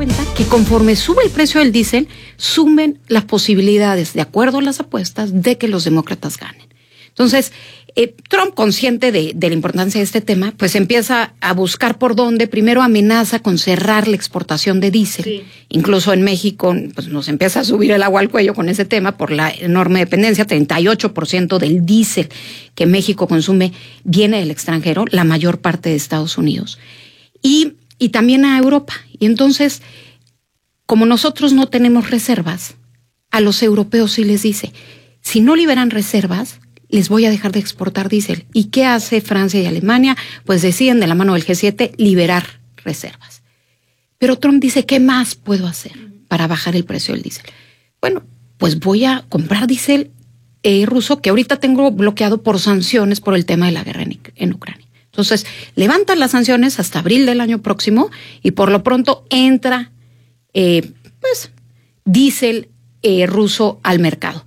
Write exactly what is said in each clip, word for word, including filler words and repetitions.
cuenta que conforme sube el precio del diésel, sumen las posibilidades, de acuerdo a las apuestas, de que los demócratas ganen. Entonces, eh, Trump, consciente de, de la importancia de este tema, pues empieza a buscar por dónde. Primero amenaza con cerrar la exportación de diésel. Sí. Incluso en México pues nos empieza a subir el agua al cuello con ese tema por la enorme dependencia. treinta y ocho por ciento del diésel que México consume viene del extranjero, la mayor parte de Estados Unidos. Y, y también a Europa. Y entonces, como nosotros no tenemos reservas, a los europeos sí les dice, si no liberan reservas, les voy a dejar de exportar diésel. ¿Y qué hace Francia y Alemania? Pues deciden, de la mano del G siete, liberar reservas. Pero Trump dice, ¿qué más puedo hacer para bajar el precio del diésel? Bueno, pues voy a comprar diésel eh, ruso, que ahorita tengo bloqueado por sanciones por el tema de la guerra en, en Ucrania. Entonces, levantan las sanciones hasta abril del año próximo y por lo pronto entra eh, pues diésel eh, ruso al mercado.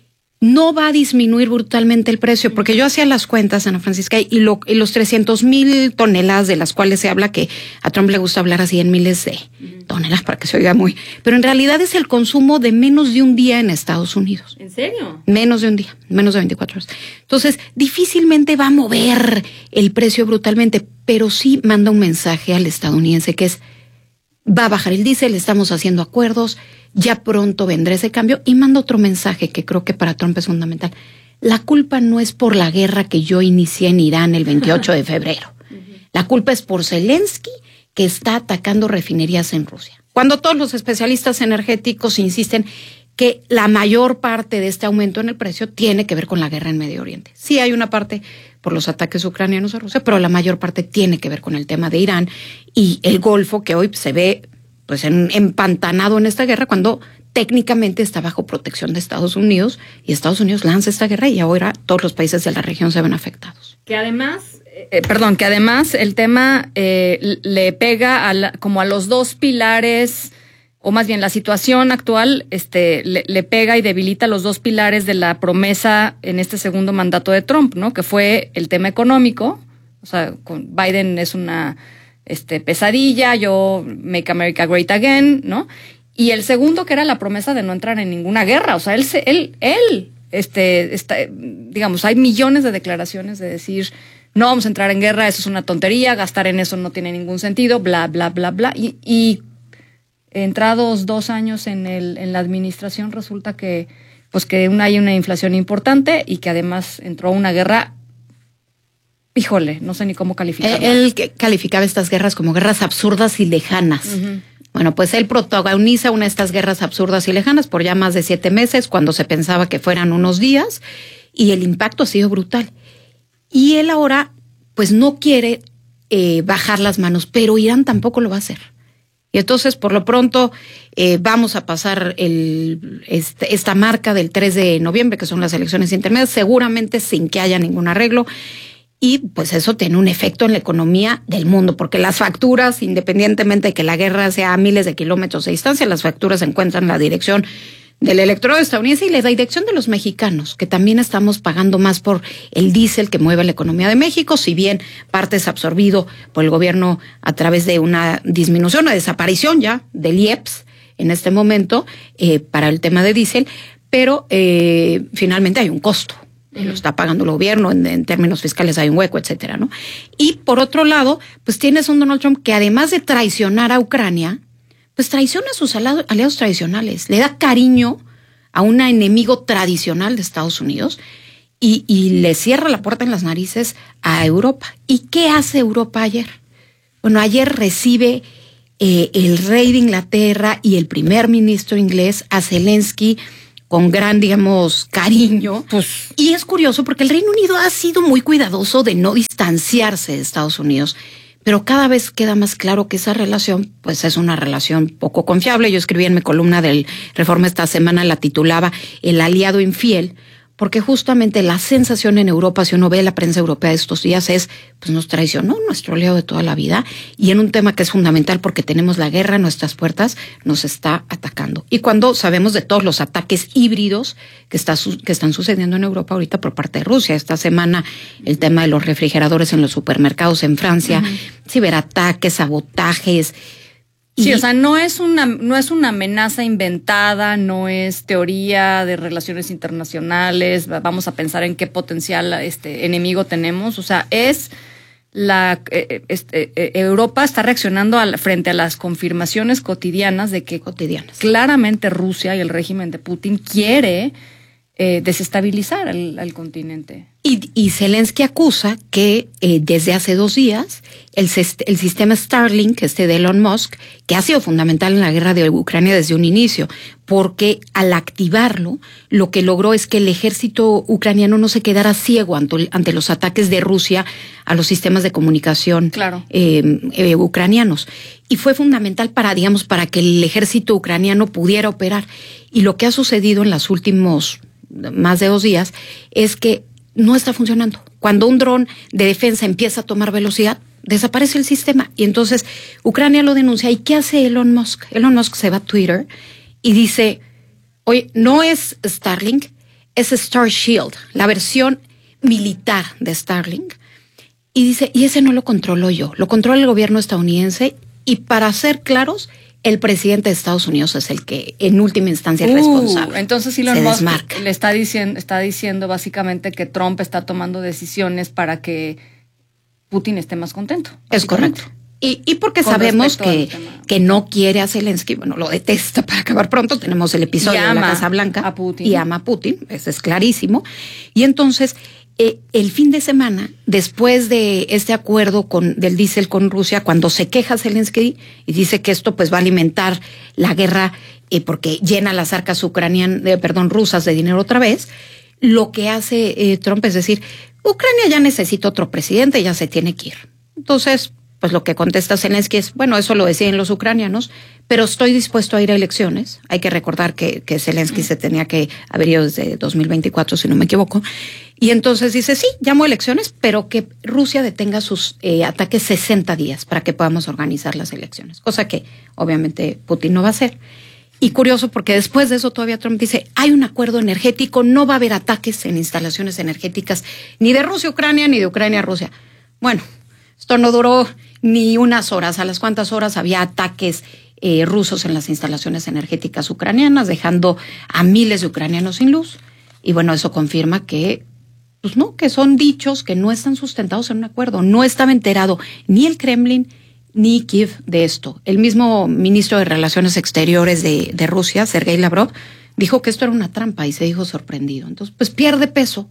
No va a disminuir brutalmente el precio, porque yo hacía las cuentas, Ana Francisca, y, lo, y los trescientos mil toneladas de las cuales se habla, que a Trump le gusta hablar así en miles de toneladas para que se oiga muy, pero en realidad es el consumo de menos de un día en Estados Unidos. ¿En serio? Menos de un día, menos de veinticuatro horas. Entonces, difícilmente va a mover el precio brutalmente, pero sí manda un mensaje al estadounidense que es, va a bajar el diésel, estamos haciendo acuerdos, ya pronto vendrá ese cambio, y manda otro mensaje que creo que para Trump es fundamental. La culpa no es por la guerra que yo inicié en Irán el veintiocho de febrero. La culpa es por Zelensky, que está atacando refinerías en Rusia. Cuando todos los especialistas energéticos insisten que la mayor parte de este aumento en el precio tiene que ver con la guerra en Medio Oriente. Sí hay una parte por los ataques ucranianos a Rusia, pero la mayor parte tiene que ver con el tema de Irán y el Golfo, que hoy se ve pues en, empantanado en esta guerra cuando técnicamente está bajo protección de Estados Unidos, y Estados Unidos lanza esta guerra y ahora todos los países de la región se ven afectados. Que además, eh, perdón, que además el tema eh, le pega a la, como a los dos pilares, o más bien la situación actual este, le, le pega y debilita los dos pilares de la promesa en este segundo mandato de Trump, ¿no? Que fue el tema económico. O sea, con Biden es una este, pesadilla, yo make America great again, ¿no? Y el segundo, que era la promesa de no entrar en ninguna guerra. O sea, él, se, él, él, este, está, digamos, hay millones de declaraciones de decir, no vamos a entrar en guerra, eso es una tontería, gastar en eso no tiene ningún sentido, bla, bla, bla, bla. Y, y entrados dos años en el en la administración, resulta que pues que una, hay una inflación importante y que además entró una guerra, híjole, no sé ni cómo calificarla. Él, él calificaba estas guerras como guerras absurdas y lejanas. Uh-huh. Bueno, pues él protagoniza una de estas guerras absurdas y lejanas por ya más de siete meses, cuando se pensaba que fueran unos días, y el impacto ha sido brutal. Y él ahora, pues no quiere eh, bajar las manos, pero Irán tampoco lo va a hacer. Y entonces, por lo pronto, eh, vamos a pasar el, este, esta marca del tres de noviembre, que son las elecciones intermedias, seguramente sin que haya ningún arreglo. Y pues eso tiene un efecto en la economía del mundo, porque las facturas, independientemente de que la guerra sea a miles de kilómetros de distancia, las facturas encuentran en la dirección del electorado estadounidense y la dirección de los mexicanos, que también estamos pagando más por el diésel que mueve la economía de México, si bien parte es absorbido por el gobierno a través de una disminución, una desaparición ya del I E P S en este momento eh, para el tema de diésel, pero eh, finalmente hay un costo. Lo está pagando el gobierno, en, en términos fiscales hay un hueco, etcétera, ¿no? Y por otro lado, pues tienes un Donald Trump que además de traicionar a Ucrania, pues traiciona a sus aliados tradicionales, le da cariño a un enemigo tradicional de Estados Unidos y, y le cierra la puerta en las narices a Europa. ¿Y qué hace Europa ayer? Bueno, ayer recibe eh, el rey de Inglaterra y el primer ministro inglés a Zelensky con gran, digamos, cariño. Pues, y es curioso porque el Reino Unido ha sido muy cuidadoso de no distanciarse de Estados Unidos, pero cada vez queda más claro que esa relación, pues es una relación poco confiable. Yo escribí en mi columna del Reforma esta semana, la titulaba El aliado infiel, porque justamente la sensación en Europa, si uno ve la prensa europea de estos días, es, pues nos traicionó nuestro aliado de toda la vida, y en un tema que es fundamental porque tenemos la guerra a nuestras puertas, nos está atacando. Y cuando sabemos de todos los ataques híbridos que, está, que están sucediendo en Europa ahorita por parte de Rusia, esta semana el tema de los refrigeradores en los supermercados en Francia, uh-huh. ciberataques, sabotajes, Sí, y, o sea, no es una, no es una amenaza inventada, no es teoría de relaciones internacionales, vamos a pensar en qué potencial este enemigo tenemos, o sea, es la eh, este, eh, Europa está reaccionando al, frente a las confirmaciones cotidianas de que cotidianas. Claramente Rusia y el régimen de Putin quiere eh, desestabilizar al, al continente. Y, y Zelensky acusa que eh, desde hace dos días el, el sistema Starlink, este de Elon Musk, que ha sido fundamental en la guerra de Ucrania desde un inicio, porque al activarlo, lo que logró es que el ejército ucraniano no se quedara ciego ante, ante los ataques de Rusia a los sistemas de comunicación claro. eh, eh, ucranianos. Y fue fundamental para, digamos, para que el ejército ucraniano pudiera operar. Y lo que ha sucedido en los últimos más de dos días es que no está funcionando. Cuando un dron de defensa empieza a tomar velocidad, desaparece el sistema. Y entonces Ucrania lo denuncia. ¿Y qué hace Elon Musk? Elon Musk se va a Twitter y dice, oye, no es Starlink, es Star Shield, la versión militar de Starlink. Y dice, y ese no lo controlo yo, lo controla el gobierno estadounidense. Y para ser claros, el presidente de Estados Unidos es el que en última instancia es uh, responsable. Entonces Elon Musk le está diciendo, está diciendo básicamente que Trump está tomando decisiones para que Putin esté más contento. Es correcto. Y, y porque Con sabemos que, que no quiere a Zelensky, bueno, lo detesta para acabar pronto. Tenemos el episodio de la Casa Blanca a Putin. Y ama a Putin, eso es clarísimo. Y entonces, eh, el fin de semana, después de este acuerdo con, del diésel con Rusia, cuando se queja Zelensky y dice que esto pues va a alimentar la guerra eh, porque llena las arcas ucranianas, eh, perdón, rusas de dinero otra vez, lo que hace eh, Trump es decir, Ucrania ya necesita otro presidente, ya se tiene que ir. Entonces, pues lo que contesta Zelensky es, bueno, eso lo deciden los ucranianos, pero estoy dispuesto a ir a elecciones. Hay que recordar que, que Zelensky se tenía que haber ido desde dos mil veinticuatro, si no me equivoco. Y entonces dice, sí, llamo a elecciones, pero que Rusia detenga sus eh, ataques sesenta días para que podamos organizar las elecciones. Cosa que obviamente Putin no va a hacer. Y curioso porque después de eso todavía Trump dice, hay un acuerdo energético, no va a haber ataques en instalaciones energéticas, ni de Rusia a Ucrania, ni de Ucrania a Rusia. Bueno, esto no duró ni unas horas. A las cuantas horas había ataques eh, rusos en las instalaciones energéticas ucranianas, dejando a miles de ucranianos sin luz. Y bueno, eso confirma que, pues no, que son dichos que no están sustentados en un acuerdo. No estaba enterado ni el Kremlin ni Kiev de esto. El mismo ministro de Relaciones Exteriores de, de Rusia, Sergei Lavrov, dijo que esto era una trampa y se dijo sorprendido. Entonces, pues pierde peso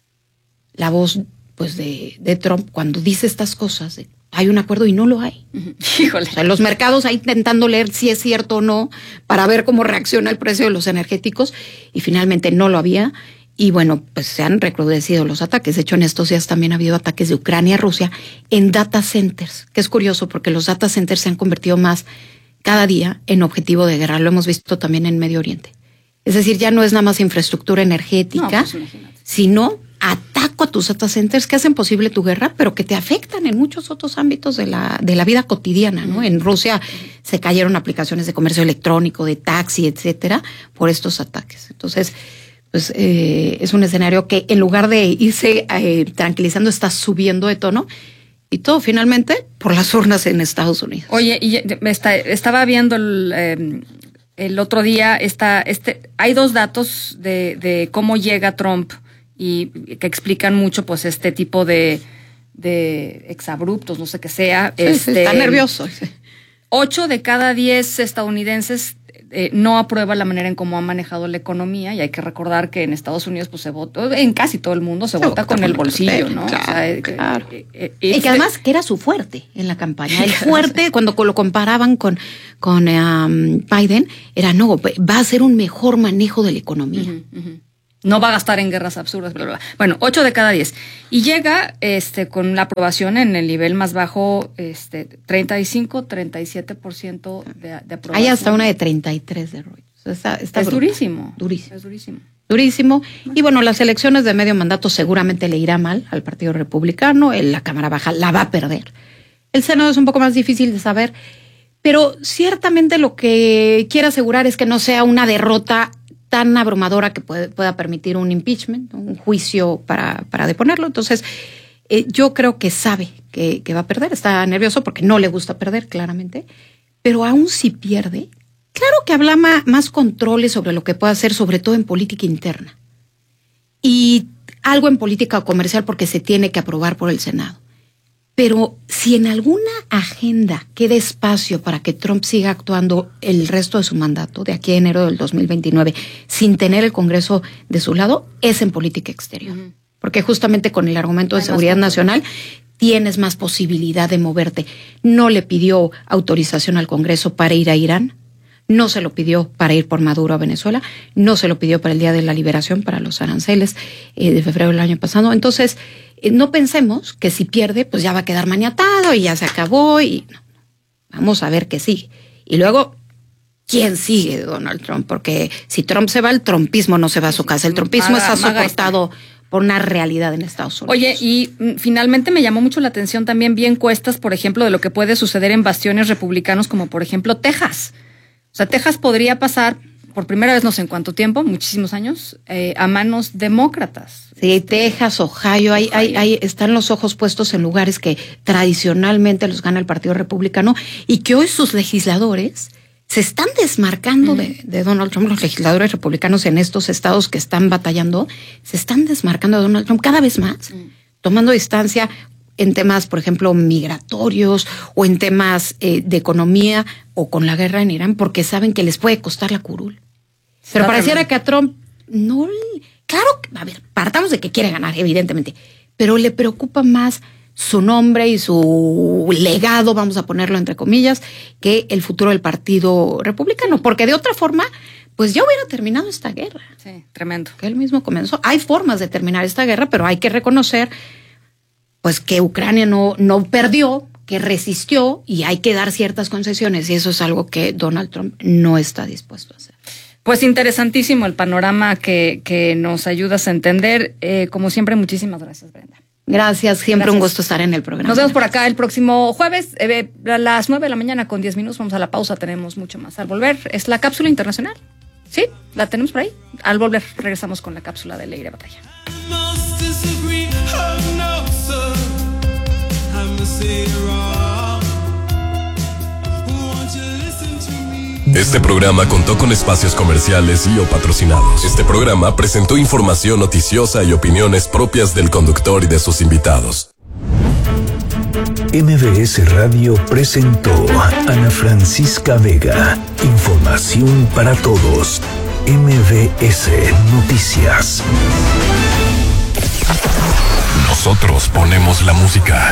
la voz pues de, de Trump cuando dice estas cosas, de, hay un acuerdo y no lo hay. Híjole. O sea, los mercados ahí intentando leer si es cierto o no para ver cómo reacciona el precio de los energéticos y finalmente no lo había. Y bueno, pues se han recrudecido los ataques. De hecho, en estos días también ha habido ataques de Ucrania a Rusia en data centers, que es curioso porque los data centers se han convertido más cada día en objetivo de guerra. Lo hemos visto también en Medio Oriente. Es decir, ya no es nada más infraestructura energética, no, pues sino ataco a tus data centers que hacen posible tu guerra, pero que te afectan en muchos otros ámbitos de la, de la vida cotidiana, ¿no? En Rusia se cayeron aplicaciones de comercio electrónico, de taxi, etcétera, por estos ataques. Entonces, pues eh, es un escenario que en lugar de irse eh, tranquilizando, está subiendo de tono. Y todo finalmente por las urnas en Estados Unidos. Oye, y está, estaba viendo el, eh, el otro día, esta, este, hay dos datos de, de cómo llega Trump y que explican mucho pues este tipo de, de exabruptos, no sé qué sea. Sí, este, sí, está nervioso. Ocho de cada diez estadounidenses eh, no aprueba la manera en cómo ha manejado la economía, y hay que recordar que en Estados Unidos pues se vota, en casi todo el mundo se, se vota con, con el bolsillo, ¿no? Claro, o sea, claro. Eh, eh, y que además que era su fuerte en la campaña. El fuerte, cuando lo comparaban con, con um, Biden, era no, va a ser un mejor manejo de la economía. Uh-huh, uh-huh. No va a gastar en guerras absurdas, bla, bla, bla. Bueno, ocho de cada diez. Y llega este con la aprobación en el nivel más bajo, este treinta y cinco, treinta y siete por ciento de, de aprobación. Hay hasta una de treinta y tres de Reuters. Está, está es durísimo. Durísimo. Es durísimo. Durísimo. Y bueno, las elecciones de medio mandato seguramente le irá mal al Partido Republicano. En la Cámara Baja la va a perder. El Senado es un poco más difícil de saber, pero ciertamente lo que quiere asegurar es que no sea una derrota tan abrumadora que puede, pueda permitir un impeachment, un juicio para, para deponerlo. Entonces, eh, yo creo que sabe que, que va a perder. Está nervioso porque no le gusta perder, claramente. pero aún si pierde, claro que habla más controles sobre lo que puede hacer, sobre todo en política interna. Y algo en política comercial porque se tiene que aprobar por el Senado. Pero si en alguna agenda queda espacio para que Trump siga actuando el resto de su mandato, de aquí a enero del dos mil veintinueve, sin tener el Congreso de su lado, es en política exterior. Uh-huh. Porque justamente con el argumento de Hay seguridad nacional tienes más posibilidad de moverte. No le pidió autorización al Congreso para ir a Irán, no se lo pidió para ir por Maduro a Venezuela, no se lo pidió para el Día de la Liberación, para los aranceles eh, de febrero del año pasado. Entonces, eh, no pensemos que si pierde, pues ya va a quedar maniatado y ya se acabó. Y no. Vamos a ver qué sigue. Y luego, ¿quién sigue de Donald Trump? Porque si Trump se va, el trumpismo no se va a su casa. El trumpismo maga, está soportado por una realidad en Estados Unidos. Oye, y mm, finalmente me llamó mucho la atención también vi encuestas, por ejemplo, de lo que puede suceder en bastiones republicanos, como por ejemplo Texas. O sea, Texas podría pasar, por primera vez no sé en cuánto tiempo, muchísimos años, eh, a manos demócratas. Sí, Texas, Ohio, ahí, ahí, ahí están los ojos puestos en lugares que tradicionalmente los gana el Partido Republicano y que hoy sus legisladores se están desmarcando mm. de, de Donald Trump. Los legisladores republicanos en estos estados que están batallando se están desmarcando de Donald Trump cada vez más, mm. tomando distancia en temas, por ejemplo, migratorios o en temas eh, de economía o con la guerra en Irán, porque saben que les puede costar la curul. Pero pareciera que a Trump no... Claro, a ver, partamos de que quiere ganar, evidentemente, pero le preocupa más su nombre y su legado, vamos a ponerlo entre comillas, que el futuro del Partido Republicano, porque de otra forma, pues ya hubiera terminado esta guerra. Sí, tremendo. Que él mismo comenzó. Hay formas de terminar esta guerra, pero hay que reconocer pues que Ucrania no, no perdió, que resistió y hay que dar ciertas concesiones y eso es algo que Donald Trump no está dispuesto a hacer. Pues interesantísimo el panorama que, que nos ayudas a entender. Eh, como siempre, muchísimas gracias, Brenda. Gracias, siempre gracias. Un gusto estar en el programa. Nos vemos por acá el próximo jueves eh, a las nueve de la mañana con diez minutos. Vamos a la pausa, tenemos mucho más al volver. Es la cápsula internacional. Sí, la tenemos por ahí. Al volver regresamos con la cápsula de Ley de Batalla. Este programa contó con espacios comerciales y o patrocinados. Este programa presentó información noticiosa y opiniones propias del conductor y de sus invitados. M B S Radio presentó Ana Francisca Vega. Información para todos. M B S Noticias. Nosotros ponemos la música.